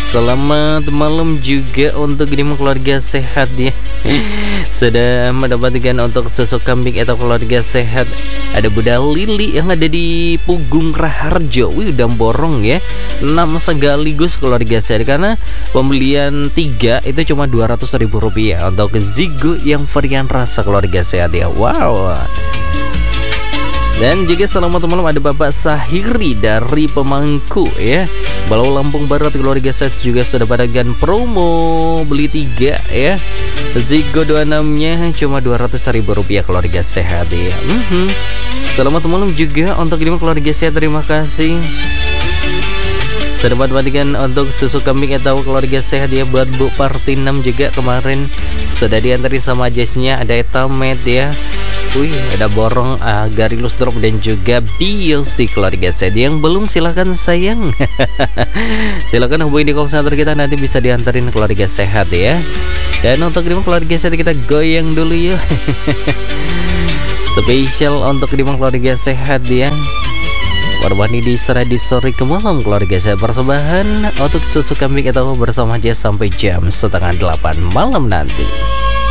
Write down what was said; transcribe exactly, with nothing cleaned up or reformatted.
Selamat malam juga untuk lima keluarga sehat ya. Sudah mendapatkan untuk susu kambing atau keluarga sehat. Ada Bunda Lili yang ada di Pugung Raharjo. Wih, udah borong ya, enam sekaligus keluarga sehat. Karena pembelian tiga itu cuma dua ratus ribu rupiah untuk Zigo yang varian rasa keluarga sehat ya. Wow. Dan juga selamat malam ada Bapak Sahiri dari Pemangku ya, Balau Lampung Barat keluarga saya juga sudah padakan promo beli tiga ya. Zigo dua puluh enam nya cuma dua ratus ribu rupiah keluarga sehat ya. Mm-hmm. Selamat malam juga untuk lima keluarga sehat, terima kasih. Sudah mendapatkan untuk susu kambing atau keluarga sehat ya buat Bu Parti enam juga kemarin sudah diantarin sama jasnya. Ada Etamet ya. Wih, ada borong uh, Garilus Drop dan juga Biosi keluarga sehat. Yang belum silahkan sayang. Silahkan hubungi di call center kita, nanti bisa diantarin keluarga sehat ya. Dan untuk lima keluarga sehat kita goyang dulu yuk. Spesial untuk lima keluarga sehat ya. Warwani di Seradi sore ke malam keluarga sehat, persembahan untuk susu kambing atau bersama aja sampai jam setengah delapan malam nanti.